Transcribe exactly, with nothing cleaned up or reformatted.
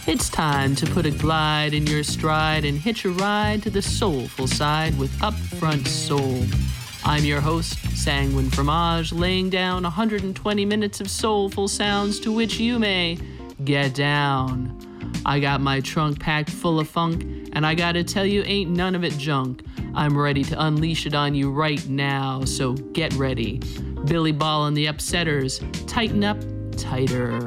It's time to put a glide in your stride and hitch a ride to the soulful side with Upfront Soul. I'm your host, Sanguine Fromage, laying down one hundred twenty minutes of soulful sounds to which you may get down. I got my trunk packed full of funk, and I gotta tell you, ain't none of it junk. I'm ready to unleash it on you right now, so get ready. Billy Ball and the Upsetters, tighten up tighter.